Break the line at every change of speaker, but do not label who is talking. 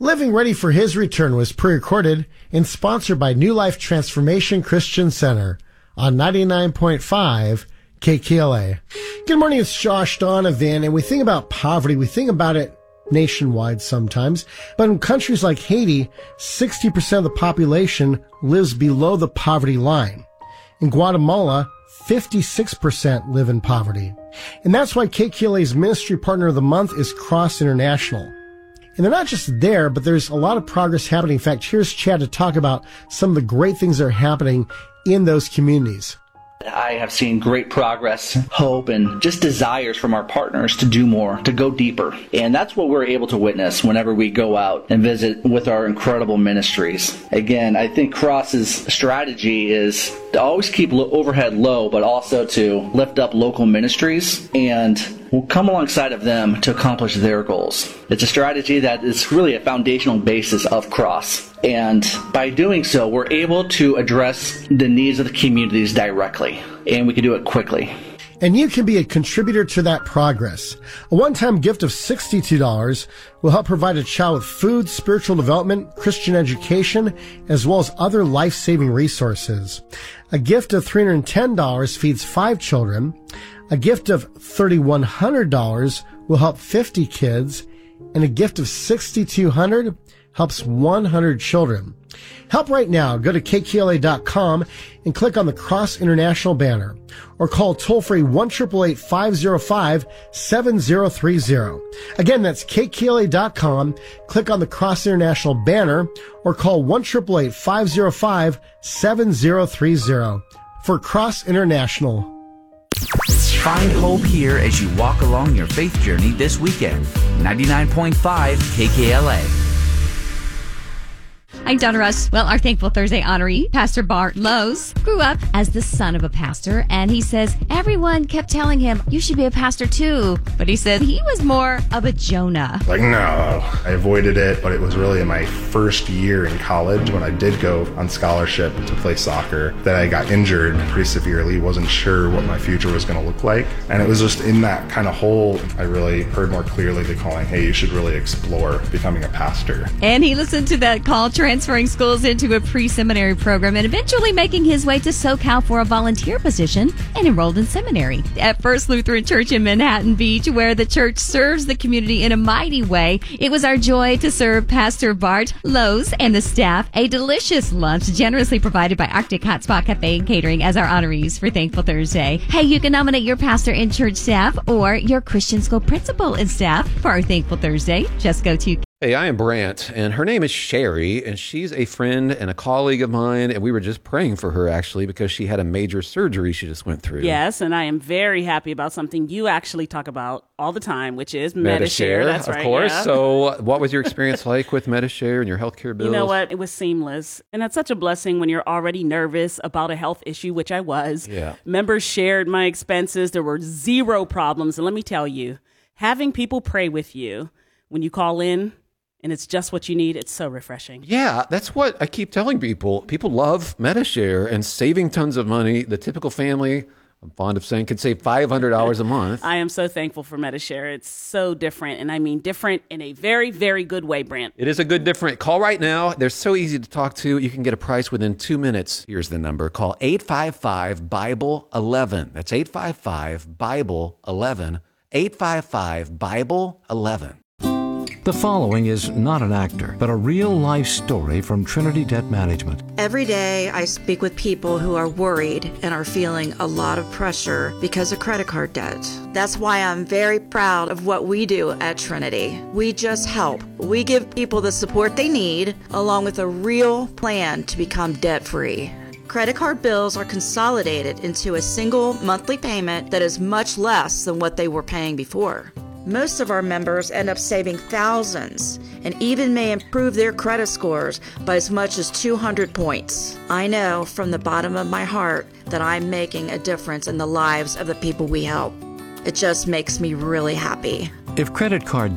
Living Ready for His Return was pre-recorded and sponsored by New Life Transformation Christian Center on 99.5 KKLA. Good morning, it's Josh Donovan, and we think about poverty. We think about it nationwide sometimes, but in countries like Haiti, 60% of the population lives below the poverty line. In Guatemala, 56% live in poverty. And that's why KKLA's Ministry Partner of the Month is Cross International. And they're not just there, but there's a lot of progress happening. In fact, here's Chad to talk about some of the great things that are happening in those communities.
I have seen great progress, hope, and just desires from our partners to do more, to go deeper. And that's what we're able to witness whenever we go out and visit with our incredible ministries. Again, I think Cross's strategy is to always keep overhead low, but also to lift up local ministries and we'll come alongside of them to accomplish their goals. It's a strategy that is really a foundational basis of Cross. And by doing so, we're able to address the needs of the communities directly, and we can do it quickly.
And you can be a contributor to that progress. A one-time gift of $62 will help provide a child with food, spiritual development, Christian education, as well as other life-saving resources. A gift of $310 feeds 5 children. A gift of $3,100 will help 50 kids, and a gift of $6,200 helps 100 children. Help right now. Go to kkla.com and click on the Cross International banner, or call toll-free 1-888-505-7030. Again, that's kkla.com. Click on the Cross International banner, or call 1-888-505-7030 for Cross International.
Find hope here as you walk along your faith journey this weekend. 99.5 KKLA.
I'm Donna Russ. Well, our Thankful Thursday honoree, Pastor Bart Lowe's, grew up as the son of a pastor, and he says everyone kept telling him, you should be a pastor too. But he said he was more of a Jonah.
No, I avoided it, but it was really in my first year in college when I did go on scholarship to play soccer that I got injured pretty severely, wasn't sure what my future was going to look like. And it was just in that kind of hole, I really heard more clearly the calling, hey, you should really explore becoming a pastor.
And he listened to that call, transferring schools into a pre-seminary program and eventually making his way to SoCal for a volunteer position and enrolled in seminary at First Lutheran Church in Manhattan Beach, where the church serves the community in a mighty way. It was our joy to serve Pastor Bart Lowe's and the staff a delicious lunch generously provided by Arctic Hot Spot Cafe and Catering as our honorees for Thankful Thursday. Hey, you can nominate your pastor and church staff or your Christian school principal and staff for our Thankful Thursday. Just go to
Hey, I am Brant, and her name is Sherry, and she's a friend and a colleague of mine, and we were just praying for her, actually, because she had a major surgery she just went through.
Yes, and I am very happy about something you actually talk about all the time, which is Medi-Share. That's right,
of course.
Yeah.
So what was your experience like with Medi-Share and your healthcare bills?
You know what? It was seamless, and that's such a blessing when you're already nervous about a health issue, which I was.
Yeah.
Members shared my expenses. There were zero problems, and let me tell you, having people pray with you when you call in, and it's just what you need, it's so refreshing.
Yeah, that's what I keep telling people. People love Medi-Share and saving tons of money. The typical family, I'm fond of saying, could save $500 a month.
I am so thankful for Medi-Share. It's so different, and I mean different in a very, very good way, Brant.
It is a good different. Call right now. They're so easy to talk to. You can get a price within 2 minutes. Here's the number. Call 855-BIBLE-11. That's 855-BIBLE-11. 855-BIBLE-11.
The following is not an actor, but a real-life story from Trinity Debt Management.
Every day I speak with people who are worried and are feeling a lot of pressure because of credit card debt. That's why I'm very proud of what we do at Trinity. We just help. We give people the support they need, along with a real plan to become debt-free. Credit card bills are consolidated into a single monthly payment that is much less than what they were paying before. Most of our members end up saving thousands and even may improve their credit scores by as much as 200 points. I know from the bottom of my heart that I'm making a difference in the lives of the people we help. It just makes me really happy.
If credit card